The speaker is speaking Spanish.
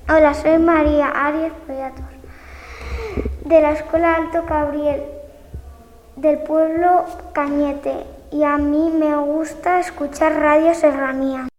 Hola, soy María Arias Beator, de la Escuela Alto Cabriel, del pueblo Cañete, y a mí me gusta escuchar Radio Serranía.